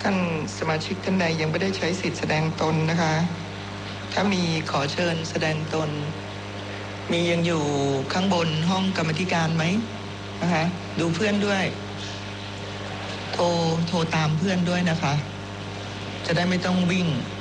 ท่านสมาชิกท่านใดยังไม่ได้ใช้สิทธิแสดงตนนะคะถ้ามีขอเชิญแสดงตนมียังอยู่ข้างบนห้องกรรมธิการไหมนะคะดูเพื่อนด้วยโทรตามเพื่อนด้วยนะคะจะได้ไม่ต้องวิ่ง